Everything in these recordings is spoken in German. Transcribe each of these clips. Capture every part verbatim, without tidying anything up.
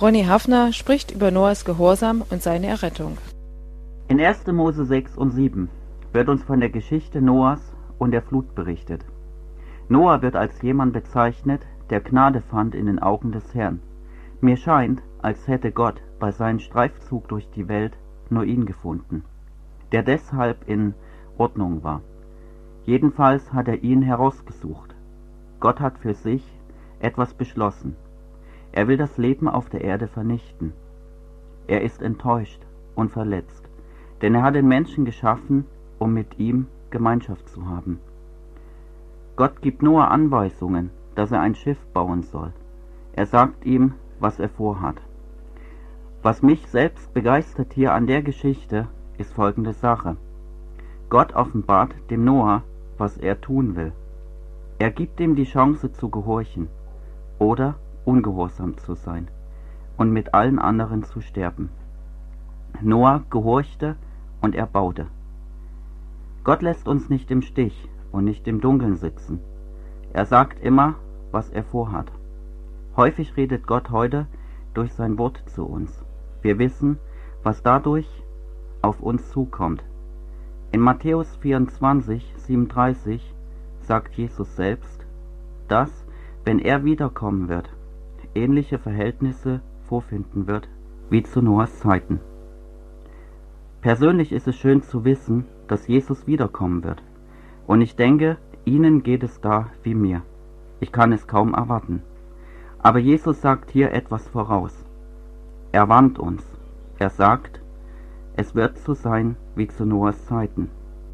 Ronny Hafner spricht über Noahs Gehorsam und seine Errettung. In erster Mose sechs und sieben wird uns von der Geschichte Noahs und der Flut berichtet. Noah wird als jemand bezeichnet, der Gnade fand in den Augen des Herrn. Mir scheint, als hätte Gott bei seinem Streifzug durch die Welt nur ihn gefunden, der deshalb in Ordnung war. Jedenfalls hat er ihn herausgesucht. Gott hat für sich etwas beschlossen. Er will das Leben auf der Erde vernichten. Er ist enttäuscht und verletzt, denn er hat den Menschen geschaffen, um mit ihm Gemeinschaft zu haben. Gott gibt Noah Anweisungen, dass er ein Schiff bauen soll. Er sagt ihm, was er vorhat. Was mich selbst begeistert hier an der Geschichte, ist folgende Sache. Gott offenbart dem Noah, was er tun will. Er gibt ihm die Chance zu gehorchen oder ungehorsam zu sein und mit allen anderen zu sterben. Noah gehorchte und er baute. Gott lässt uns nicht im Stich und nicht im Dunkeln sitzen. Er sagt immer, was er vorhat. Häufig redet Gott heute durch sein Wort zu uns. Wir wissen, was dadurch auf uns zukommt. In Matthäus vierundzwanzig, siebenunddreißig sagt Jesus selbst, dass, wenn er wiederkommen wird, ähnliche Verhältnisse vorfinden wird wie zu Noahs Zeiten. Persönlich ist es schön zu wissen, dass Jesus wiederkommen wird. Und ich denke, Ihnen geht es da wie mir. Ich kann es kaum erwarten. Aber Jesus sagt hier etwas voraus. Er warnt uns. Er sagt, es wird so sein wie zu Noahs Zeiten.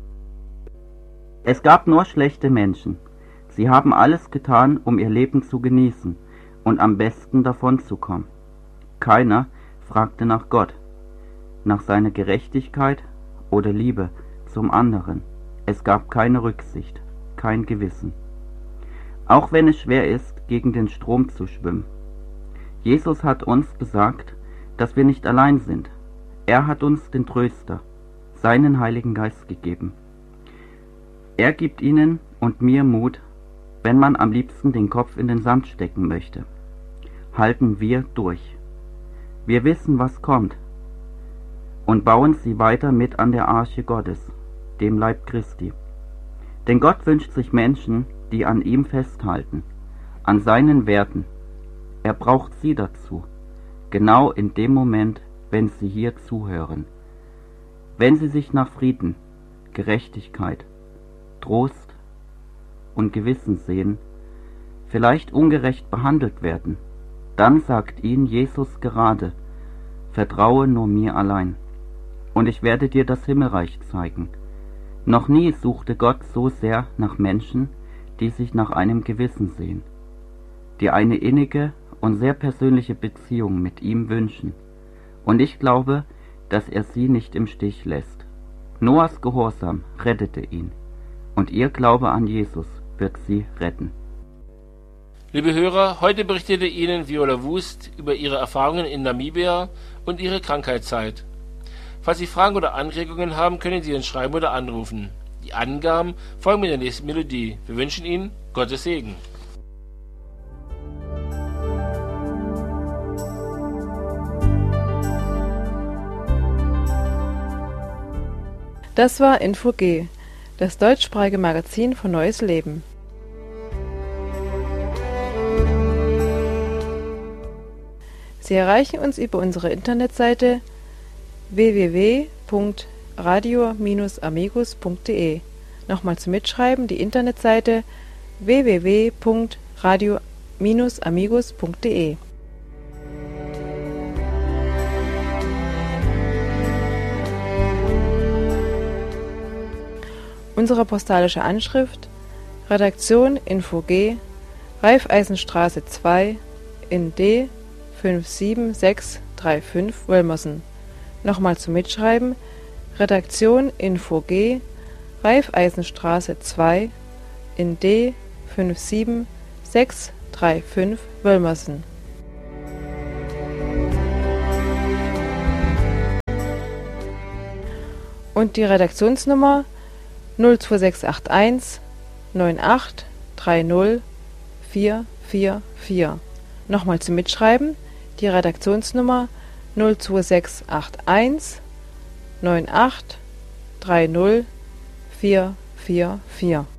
Es gab nur schlechte Menschen. Sie haben alles getan, um ihr Leben zu genießen und am besten davon zu kommen. Keiner fragte nach Gott, nach seiner Gerechtigkeit oder Liebe zum anderen. Es gab keine Rücksicht, kein Gewissen. Auch wenn es schwer ist, gegen den Strom zu schwimmen. Jesus hat uns gesagt, dass wir nicht allein sind. Er hat uns den Tröster, seinen Heiligen Geist gegeben. Er gibt Ihnen und mir Mut, wenn man am liebsten den Kopf in den Sand stecken möchte. Halten wir durch. Wir wissen, was kommt, und bauen sie weiter mit an der Arche Gottes, dem Leib Christi. Denn Gott wünscht sich Menschen, die an ihm festhalten, an seinen Werten. Er braucht sie dazu, genau in dem Moment, wenn sie hier zuhören. Wenn sie sich nach Frieden, Gerechtigkeit, Trost und Gewissen sehen, vielleicht ungerecht behandelt werden, dann sagt ihnen Jesus gerade, vertraue nur mir allein, und ich werde dir das Himmelreich zeigen. Noch nie suchte Gott so sehr nach Menschen, die sich nach einem Gewissen sehen, die eine innige und sehr persönliche Beziehung mit ihm wünschen. Und ich glaube, dass er sie nicht im Stich lässt. Noahs Gehorsam rettete ihn, und ihr Glaube an Jesus wird sie retten. Liebe Hörer, heute berichtete Ihnen Viola Wust über ihre Erfahrungen in Namibia und ihre Krankheitszeit. Falls Sie Fragen oder Anregungen haben, können Sie uns schreiben oder anrufen. Die Angaben folgen mit der nächsten Melodie. Wir wünschen Ihnen Gottes Segen. Das war Info G, das deutschsprachige Magazin von Neues Leben. Sie erreichen uns über unsere Internetseite w w w punkt radio Bindestrich amigos punkt de. Nochmal zum Mitschreiben die Internetseite w w w punkt radio Bindestrich amigos punkt de. Unsere postalische Anschrift: Redaktion Info G, Raiffeisenstraße zwei in D fünf sieben sechs drei fünf Wölmersen. Nochmal zum Mitschreiben: Redaktion Info G, Raiffeisenstraße zwei in D fünf sieben sechs drei fünf Wölmersen. Und die Redaktionsnummer null zwei sechs acht eins neun acht drei null vier vier vier. Nochmal zum Mitschreiben: die Redaktionsnummer null zwei sechs acht eins neun acht drei null vier vier vier.